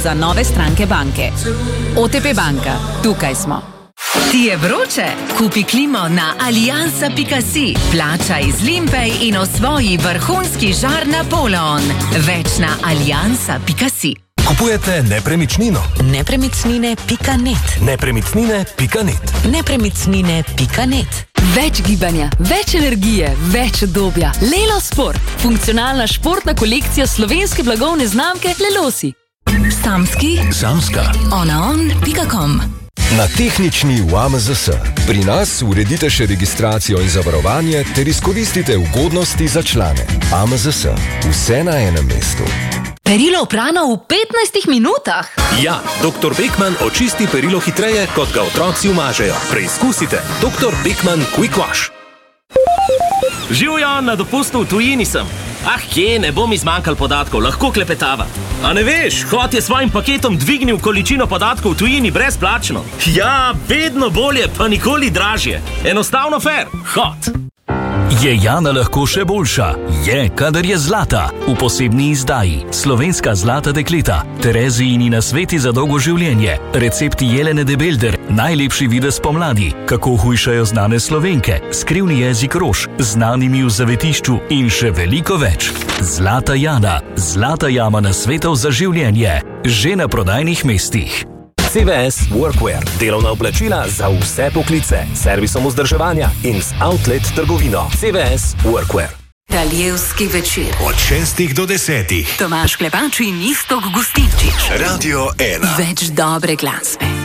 za nove stranke banke. OTP banka, tukaj smo. Ti je vroče? Kupi klimo na aliansa.si. Plačaj z Limpej in osvoji vrhunski žar Napoleon. Več na aliansa.si. Kupujete nepremičnino? Nepremičnine.net. Nepremičnine.net. Nepremičnine.net. Več gibanja, več energije, več udobja. Lelo Sport. Funkcionalna športna kolekcija slovenske blagovne znamke Lelosi. Samska. onaon.com. Na tehnični v AMZS. Pri nas uredite še registracijo in zavarovanje ter izkoristite ugodnosti za člane. AMZS. Vse na enem mestu. Perilo oprano v 15 minutah. Ja, Dr. Beckmann očisti perilo hitreje, kot ga otroci umažejo. Preizkusite. Dr. Beckmann Quick Wash. Živjo, na dopustu v tujini sem. Kje, ne bom izmanjkal podatkov, lahko klepetava. A ne veš, Hot je svojim paketom dvignil količino podatkov v tujini brezplačno. Ja, vedno bolje, pa nikoli dražje. Enostavno fair. Hot. Je Jana lahko še boljša? Je, kadar je zlata. V posebni izdaji. Slovenska zlata dekleta. Terezijini nasveti za dolgo življenje. Recepti Jelene de Belder. Najlepši videz pomladi. Kako hujšajo znane Slovenke. Skrivni jezik rož. Znanimi v zavetišču. In še veliko več. Zlata Jana. Zlata jama nasvetov za življenje. Že na prodajnih mestih. CVS Workwear. Delovna oblačila za vse poklice. Servisom vzdrževanja in z outlet trgovino. CVS Workwear. Kraljevski večer. Od 6 do 10. Tomaž Klepač in Iztok Gustinčič. Radio 1. Več dobre glasbe.